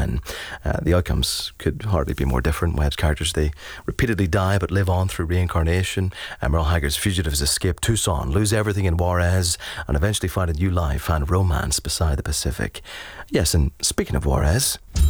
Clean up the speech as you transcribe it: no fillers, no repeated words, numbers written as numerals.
men. The outcomes could hardly be more different. Webb's characters, they repeatedly die but live on through reincarnation. Merle Haggard's fugitives escape Tucson, lose everything in Juarez, and eventually find a new life and romance beside the Pacific. Yes, and speaking of Juarez...